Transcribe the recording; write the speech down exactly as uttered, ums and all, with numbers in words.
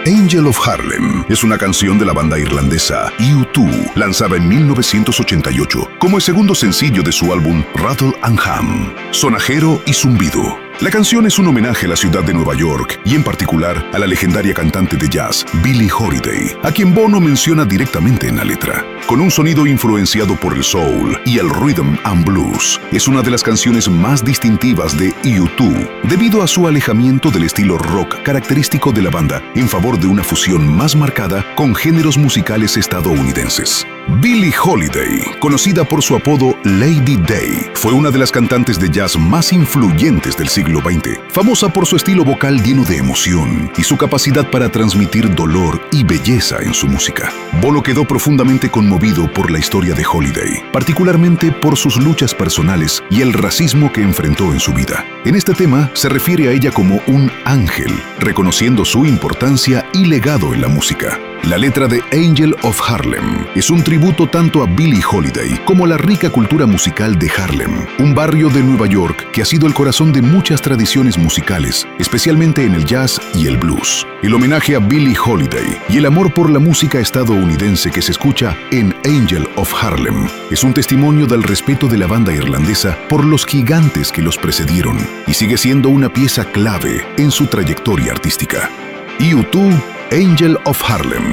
Angel of Harlem es una canción de la banda irlandesa U dos, lanzada en mil novecientos ochenta y ocho como el segundo sencillo de su álbum Rattle and Hum, sonajero y zumbido. La canción es un homenaje a la ciudad de Nueva York y en particular a la legendaria cantante de jazz Billie Holiday, a quien Bono menciona directamente en la letra. Con un sonido influenciado por el soul y el rhythm and blues, es una de las canciones más distintivas de U dos debido a su alejamiento del estilo rock característico de la banda en favor de una fusión más marcada con géneros musicales estadounidenses. Billie Holiday, conocida por su apodo Lady Day, fue una de las cantantes de jazz más influyentes del siglo veinte, famosa por su estilo vocal lleno de emoción y su capacidad para transmitir dolor y belleza en su música. Bono quedó profundamente conmovido por la historia de Holiday, particularmente por sus luchas personales y el racismo que enfrentó en su vida. En este tema se refiere a ella como un ángel, reconociendo su importancia y legado en la música. La letra de Angel of Harlem es un tributo tanto a Billie Holiday como a la rica cultura musical de Harlem, un barrio de Nueva York que ha sido el corazón de muchas tradiciones musicales, especialmente en el jazz y el blues. El homenaje a Billie Holiday y el amor por la música estadounidense que se escucha en Angel of Harlem es un testimonio del respeto de la banda irlandesa por los gigantes que los precedieron y sigue siendo una pieza clave en su trayectoria artística. U dos, Angel of Harlem.